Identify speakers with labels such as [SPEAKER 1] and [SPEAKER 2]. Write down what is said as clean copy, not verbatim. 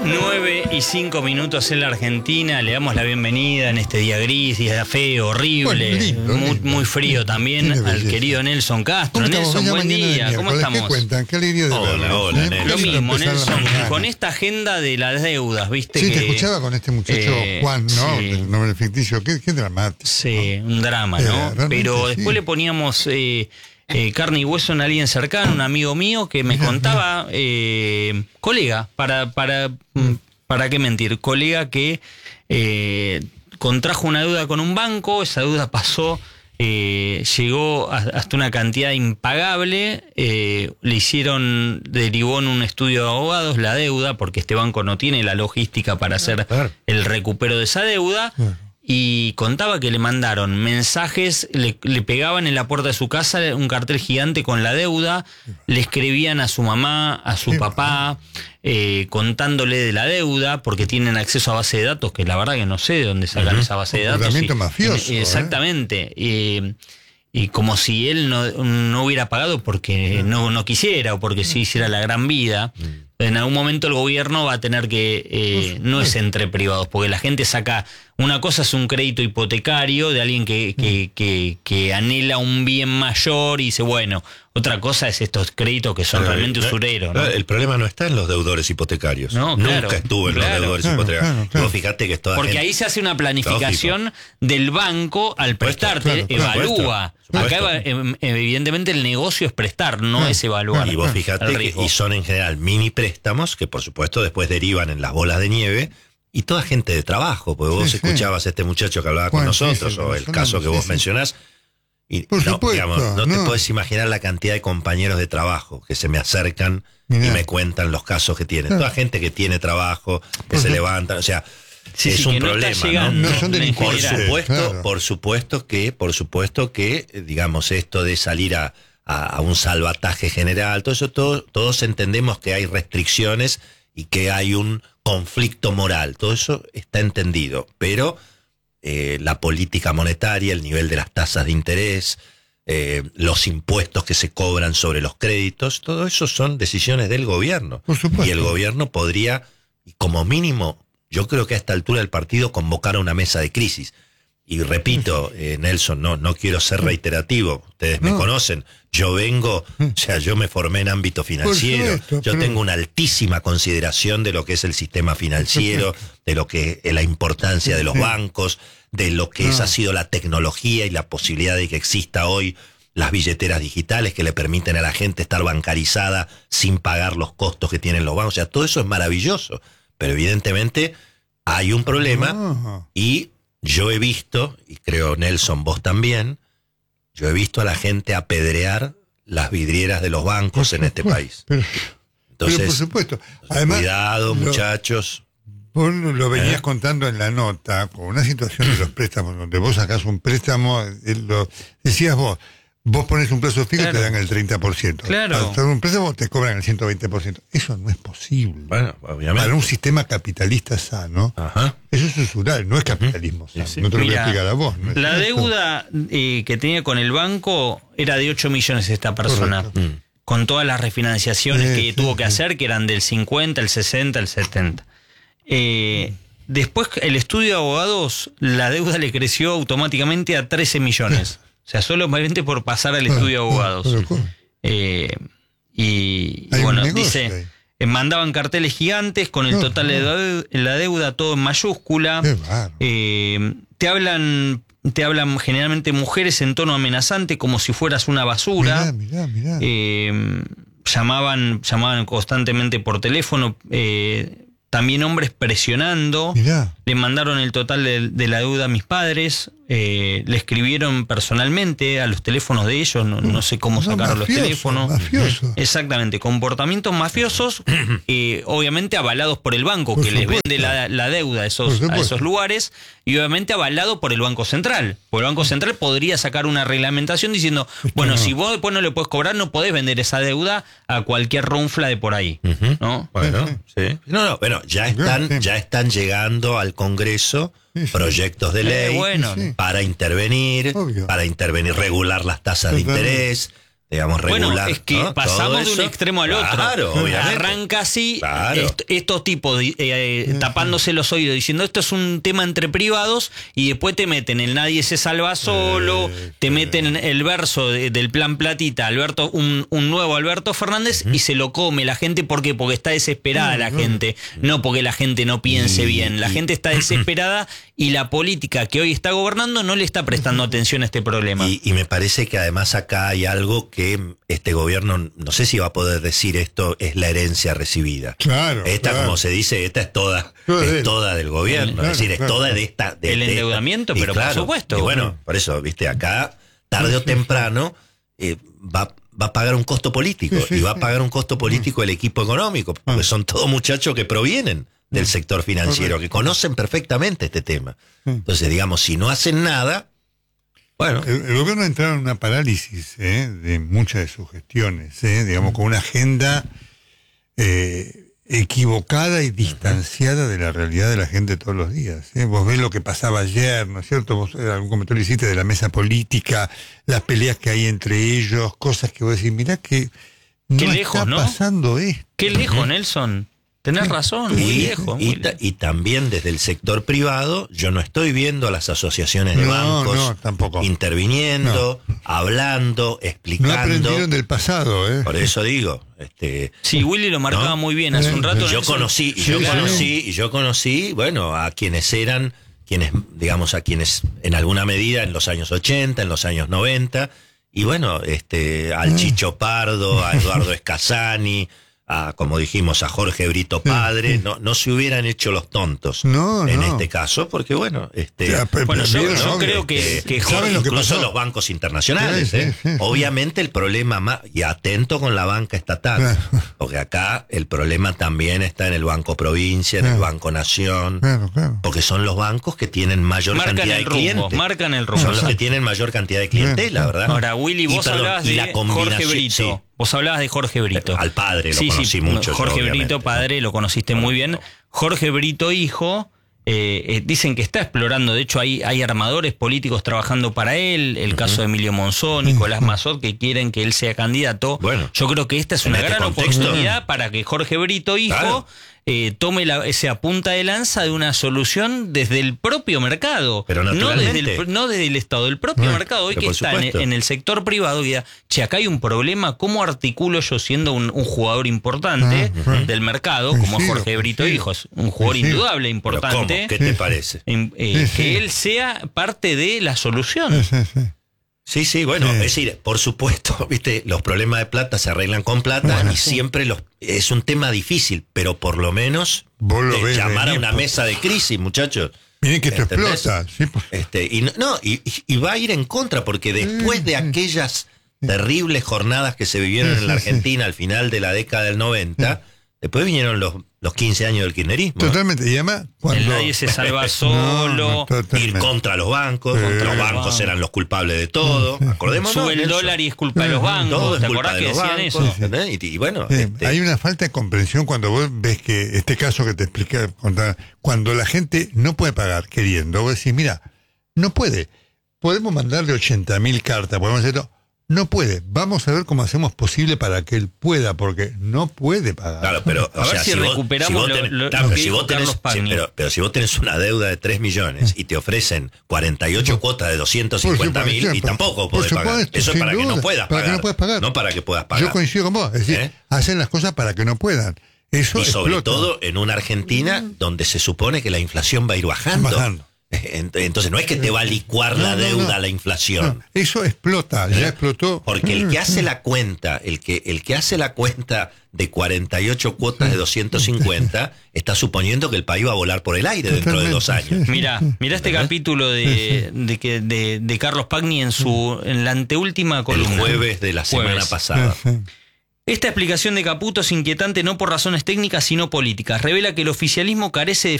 [SPEAKER 1] 9:05 en la Argentina. Le damos la bienvenida en este día gris, día feo, horrible, bueno, muy frío también al querido Nelson Castro. Nelson, buen día, ¿cómo estamos?
[SPEAKER 2] ¿Qué cuentan? Qué alegría de verlos.
[SPEAKER 3] Hola, Nelson.
[SPEAKER 1] Lo mismo, Nelson, con esta agenda de las deudas, ¿viste?
[SPEAKER 2] Sí,
[SPEAKER 1] que,
[SPEAKER 2] te escuchaba con este muchacho Juan, ¿no?
[SPEAKER 1] Sí.
[SPEAKER 2] El nombre ficticio, qué dramático.
[SPEAKER 1] Sí, un drama, ¿no? Pero después le poníamos carne y hueso en alguien cercano, un amigo mío que me contaba, colega, ¿para qué mentir? Colega que contrajo una deuda con un banco, esa deuda pasó, llegó hasta una cantidad impagable, derivó en un estudio de abogados la deuda, porque este banco no tiene la logística para hacer el recupero de esa deuda. Y contaba que le mandaron mensajes, le pegaban en la puerta de su casa un cartel gigante con la deuda, le escribían a su mamá, a su papá, contándole de la deuda, porque tienen acceso a base de datos, que la verdad que no sé de dónde sacan esa base de datos.
[SPEAKER 2] Comportamiento mafioso.
[SPEAKER 1] Exactamente. Y como si él no hubiera pagado porque no quisiera o porque sí hiciera la gran vida. En algún momento el gobierno va a tener que, no es entre privados, porque la gente saca, una cosa es un crédito hipotecario de alguien que anhela un bien mayor y dice, bueno, otra cosa es estos créditos que son realmente usureros, ¿no?
[SPEAKER 3] El problema no está en los deudores hipotecarios.
[SPEAKER 1] No,
[SPEAKER 3] Nunca estuvo en los deudores hipotecarios. Vos fijate que es toda
[SPEAKER 1] porque
[SPEAKER 3] gente,
[SPEAKER 1] ahí se hace una planificación del banco al prestarte, evalúa. Acá evidentemente el negocio es prestar, no es evaluar.
[SPEAKER 3] Y vos fijate que y son en general mini préstamos que por supuesto después derivan en las bolas de nieve y toda gente de trabajo, porque vos escuchabas a este muchacho que hablaba con nosotros o el caso que vos mencionás. Y
[SPEAKER 2] por supuesto,
[SPEAKER 3] no te podés imaginar la cantidad de compañeros de trabajo que se me acercan y me cuentan los casos que tienen. Toda gente que tiene trabajo, que se levantan, o sea, es un problema, ¿no?
[SPEAKER 2] No son delincuentes.
[SPEAKER 3] Por supuesto que, digamos, esto de salir a un salvataje general, todo eso, todos entendemos que hay restricciones y que hay un conflicto moral, todo eso está entendido, pero la política monetaria, el nivel de las tasas de interés, los impuestos que se cobran sobre los créditos, todo eso son decisiones del gobierno.
[SPEAKER 2] Por supuesto.
[SPEAKER 3] Y el gobierno podría, como mínimo, yo creo que a esta altura del partido, convocar a una mesa de crisis. Y repito, Nelson, no quiero ser reiterativo, ustedes me conocen, yo me formé en ámbito financiero, yo tengo una altísima consideración de lo que es el sistema financiero, de lo que es la importancia de los bancos, de lo que ha sido la tecnología y la posibilidad de que exista hoy las billeteras digitales que le permiten a la gente estar bancarizada sin pagar los costos que tienen los bancos. O sea, todo eso es maravilloso, pero evidentemente hay un problema y yo he visto, y creo Nelson vos también, yo he visto a la gente apedrear las vidrieras de los bancos en este país. Entonces,
[SPEAKER 2] pero por supuesto. Además,
[SPEAKER 3] cuidado, muchachos.
[SPEAKER 2] Vos lo venías contando en la nota, con una situación de los préstamos, donde vos sacás un préstamo, decías vos pones un plazo fijo y te dan el 30%.
[SPEAKER 1] Claro.
[SPEAKER 2] Para hacer un préstamo te cobran el 120%. Eso no es posible.
[SPEAKER 3] Bueno, obviamente.
[SPEAKER 2] Para un sistema capitalista sano, eso es usural, no es capitalismo sano. No te lo voy a explicar a vos. ¿No es
[SPEAKER 1] la
[SPEAKER 2] cierto?
[SPEAKER 1] deuda que tenía con el banco era de 8 millones esta persona. Con todas las refinanciaciones que tuvo que hacer, que eran del 50, el 60, el 70. Después, el estudio de abogados, la deuda le creció automáticamente a 13 millones. O sea, solamente por pasar al estudio de abogados. Y bueno, dice, mandaban carteles gigantes con el total de la deuda, todo en mayúscula. Te hablan generalmente mujeres en tono amenazante, como si fueras una basura.
[SPEAKER 2] Mirá.
[SPEAKER 1] Llamaban constantemente por teléfono. También hombres presionando. Le mandaron el total de la deuda a mis padres. Le escribieron personalmente a los teléfonos de ellos. No sé cómo sacaron los teléfonos.
[SPEAKER 2] Mafioso.
[SPEAKER 1] Exactamente. Comportamientos mafiosos, obviamente avalados por el banco, que les vende la deuda a esos lugares, y obviamente avalado por el Banco Central. Porque el Banco Central podría sacar una reglamentación diciendo, si vos después no le podés cobrar, no podés vender esa deuda a cualquier runfla de por ahí. ¿No?
[SPEAKER 3] Bueno, sí. Bueno, ya están llegando al Congreso proyectos de ley para intervenir, regular las tasas de interés. digamos, regular.
[SPEAKER 1] Bueno, es que
[SPEAKER 3] ¿no?
[SPEAKER 1] pasamos de un extremo al otro.
[SPEAKER 3] Claro, obviamente.
[SPEAKER 1] Arranca así,
[SPEAKER 3] Claro.
[SPEAKER 1] estos tipos tapándose los oídos, diciendo esto es un tema entre privados, y después te meten el nadie se salva solo, te meten el verso del plan Platita, un nuevo Alberto Fernández, y se lo come la gente. ¿Por qué? Porque está desesperada la gente, no porque la gente no piense bien. La gente está desesperada y la política que hoy está gobernando no le está prestando atención a este problema.
[SPEAKER 3] Y me parece que además acá hay algo que este gobierno, no sé si va a poder decir esto, es la herencia recibida.
[SPEAKER 2] Claro.
[SPEAKER 3] Esta,
[SPEAKER 2] claro.
[SPEAKER 3] como se dice, esta es toda del gobierno.
[SPEAKER 2] Claro,
[SPEAKER 3] es decir, es
[SPEAKER 2] claro.
[SPEAKER 3] toda de esta.
[SPEAKER 1] El endeudamiento, pero por supuesto.
[SPEAKER 3] Y bueno, por eso, viste, acá, tarde o temprano, va a pagar un costo político. Y va a pagar un costo político el equipo económico, porque son todos muchachos que provienen del sector financiero, que conocen perfectamente este tema. Entonces, digamos, si no hacen nada, bueno.
[SPEAKER 2] El gobierno ha entrado en una parálisis de muchas de sus gestiones, digamos, con una agenda equivocada y distanciada de la realidad de la gente todos los días. Vos ves lo que pasaba ayer, ¿no es cierto? Vos algún comentario hiciste de la mesa política, las peleas que hay entre ellos, cosas que vos decís, mirá que no
[SPEAKER 1] Qué lejos,
[SPEAKER 2] está
[SPEAKER 1] ¿no?
[SPEAKER 2] pasando esto.
[SPEAKER 1] Qué lejos, Nelson. Tenés razón, muy lejos.
[SPEAKER 3] Y también desde el sector privado, yo no estoy viendo a las asociaciones de bancos
[SPEAKER 2] tampoco.
[SPEAKER 3] interviniendo, hablando, explicando.
[SPEAKER 2] No aprendieron del pasado,
[SPEAKER 3] Por eso digo,
[SPEAKER 1] Sí, Willy lo marcaba
[SPEAKER 3] ¿no?
[SPEAKER 1] muy bien hace un rato.
[SPEAKER 3] Yo
[SPEAKER 1] Nelson.
[SPEAKER 3] conocí, bueno, a quienes digamos, a quienes en alguna medida en los años 80, en los años 90, y bueno, al Chicho Pardo, a Eduardo Escasani, como dijimos, a Jorge Brito padre, no se hubieran hecho los tontos en este caso, porque bueno,
[SPEAKER 1] yo creo que
[SPEAKER 3] Jorge,
[SPEAKER 2] lo que
[SPEAKER 3] incluso
[SPEAKER 2] pasó?
[SPEAKER 3] los bancos internacionales,
[SPEAKER 2] Sí.
[SPEAKER 3] obviamente el problema más, y atento con la banca estatal, porque acá el problema también está en el Banco Provincia, en el Banco Nación,
[SPEAKER 2] Claro.
[SPEAKER 3] porque son los bancos que tienen mayor cantidad de clientes.
[SPEAKER 1] Marcan el rumbo.
[SPEAKER 3] Son los que tienen mayor cantidad de clientela, ¿verdad?
[SPEAKER 1] Ahora, Willy, vos hablabas de Jorge Brito.
[SPEAKER 3] sí.
[SPEAKER 1] Vos hablabas de Jorge Brito.
[SPEAKER 3] Al padre lo conocí mucho.
[SPEAKER 1] Jorge
[SPEAKER 3] yo,
[SPEAKER 1] Brito, padre, lo conociste muy bien. Jorge Brito, hijo, dicen que está explorando. De hecho, hay armadores políticos trabajando para él. El caso de Emilio Monzó, Nicolás Mazot, que quieren que él sea candidato.
[SPEAKER 3] Bueno,
[SPEAKER 1] yo creo que esta es una gran oportunidad para que Jorge Brito, hijo, tome esa punta de lanza de una solución desde el propio mercado.
[SPEAKER 3] Pero
[SPEAKER 1] no desde el Estado, del propio mercado. Hoy que está en el sector privado, y diga, che, acá hay un problema, ¿cómo articulo yo siendo un jugador importante del mercado, como es Jorge Brito Hijo? Es un jugador indudable, importante.
[SPEAKER 3] ¿Cómo? ¿Qué te parece?
[SPEAKER 1] Que él sea parte de la solución.
[SPEAKER 3] Sí, bueno, es decir, por supuesto, viste, los problemas de plata se arreglan con plata y siempre es un tema difícil, pero por lo menos llamar a una mesa de crisis, muchachos.
[SPEAKER 2] Miren que esto explota. Sí,
[SPEAKER 3] y va a ir en contra, porque después de aquellas terribles jornadas que se vivieron en la Argentina al final de la década del 90, después vinieron los 15 años del kirchnerismo.
[SPEAKER 2] Totalmente. Y además, cuando
[SPEAKER 1] nadie se salva solo.
[SPEAKER 3] Ir contra los bancos. Los bancos eran los culpables de todo. Acordémonos.
[SPEAKER 1] Sube el dólar y es culpa de los bancos. ¿Te acordás que decían eso?
[SPEAKER 3] Y bueno,
[SPEAKER 2] hay una falta de comprensión cuando vos ves que este caso que te expliqué, cuando la gente no puede pagar queriendo, vos decís, mira, no puede. Podemos mandarle 80.000 cartas, podemos hacer esto. No puede. Vamos a ver cómo hacemos posible para que él pueda, porque no puede pagar.
[SPEAKER 3] Claro, pero
[SPEAKER 1] a ver si recuperamos lo que dijo Carlos Pagni.
[SPEAKER 3] Pero si vos tenés una deuda de 3 millones y te ofrecen 48 cuotas de 250.000 y tampoco podés pagar. Eso es para que no puedas pagar.
[SPEAKER 2] Para que no puedas pagar.
[SPEAKER 3] No para que puedas pagar.
[SPEAKER 2] Yo coincido con vos. Es decir, hacen las cosas para que no puedan. Eso
[SPEAKER 3] y sobre
[SPEAKER 2] explota.
[SPEAKER 3] todo en una Argentina donde se supone que la inflación va a ir bajando. Entonces no es que te va a licuar la deuda la inflación.
[SPEAKER 2] Eso explota, ya explotó.
[SPEAKER 3] Porque el que hace la cuenta, el que hace la cuenta de 48 cuotas de 250, está suponiendo que el país va a volar por el aire dentro de 2 años.
[SPEAKER 1] Mirá este capítulo de Carlos Pagni en la anteúltima columna.
[SPEAKER 3] El jueves de la semana pasada.
[SPEAKER 1] Esta explicación de Caputo es inquietante no por razones técnicas sino políticas. Revela que el oficialismo carece de